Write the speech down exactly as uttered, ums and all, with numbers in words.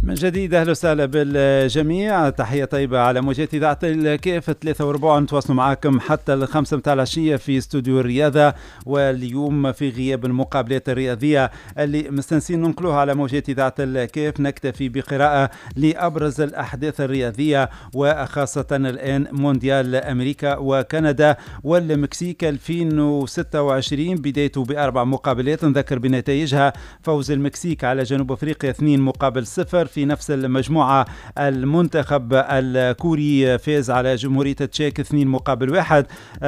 من جديد أهلا وسهلا بالجميع، تحية طيبة على موجات إذاعة الكيف ثلاثة وربع. نتواصلوا معاكم حتى الخمسة متاع العشية في استوديو الرياضة، واليوم في غياب المقابلات الرياضية اللي مستنسين ننقلوها على موجات إذاعة الكيف نكتفي بقراءة لأبرز الأحداث الرياضية، وخاصة الآن مونديال أمريكا وكندا والمكسيك ألفين وستة وعشرين، بدايته بأربع مقابلات نذكر بنتائجها: فوز المكسيك على جنوب أفريقيا اثنين مقابل صفر. في نفس المجموعة المنتخب الكوري فاز على جمهورية التشيك اثنين مقابل واحد.